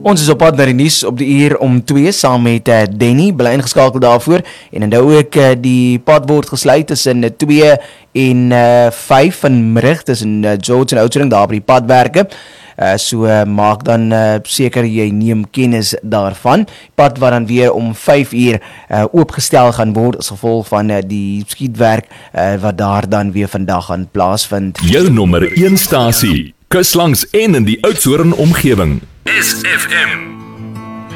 Ons is op pad na die nuus op die uur om 2 saam met Denny, bly ingeskakeld daarvoor en dan ook die pad word gesluit tussen 2 en 5 vanmiddag tussen George en Oudtshoorn daar by die padwerke. So maak dan seker jy neem kennis daarvan. Pad wat dan weer om 5 uur oopgestel gaan word as gevolg van die skietwerk wat daar dan weer vandag gaan plaasvind. Jou nommer 1 stasie, kus langs en in die Oudtshoorn omgewing. SFM.